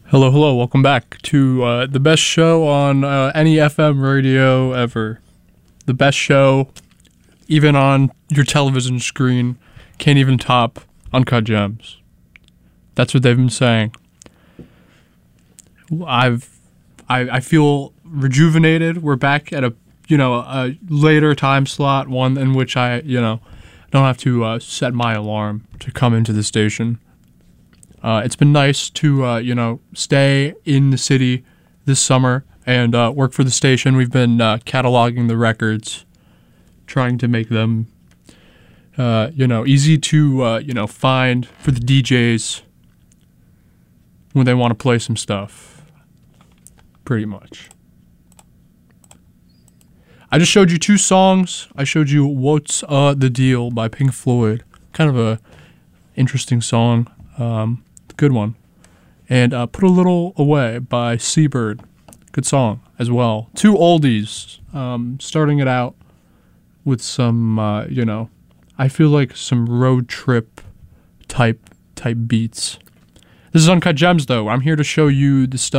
Hello, hello. Welcome back to the best show on any FM radio ever. The best show, even on your television screen, can't even top Uncut Gems. That's what they've been saying. I feel rejuvenated. We're back at a later time slot, one in which I don't have to set my alarm to come into the station. It's been nice to, stay in the city this summer and work for the station. We've been cataloging the records, trying to make them, easy to, find for the DJs when they want to play some stuff, pretty much. I just showed you two songs. I showed you What's the Deal by Pink Floyd. Kind of a interesting song. Good one. And Put a Little Away by Seabird. Good song as well. Two oldies. Starting it out with some, I feel like some road trip type beats. This is Uncut Gems, though. I'm here to show you the stuff